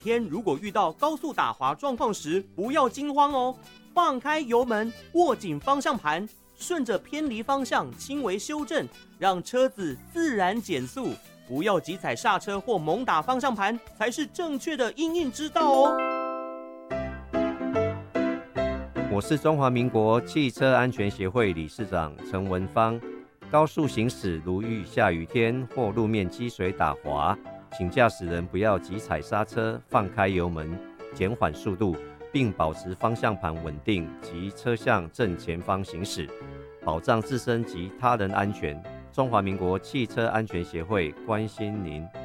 天如果遇到高速打滑状况时，不要惊慌哦，放开油门，握紧方向盘，顺着偏离方向轻微修正，让车子自然减速，不要急踩刹车或猛打方向盘，才是正确的因应之道哦。 我是中华民国汽车安全协会理事长陈文芳。高速行驶如遇下雨天或路面积水打滑，请驾驶人不要急踩刹车，放开油门，减缓速度，并保持方向盘稳定及车向正前方行驶，保障自身及他人安全。中华民国汽车安全协会关心您。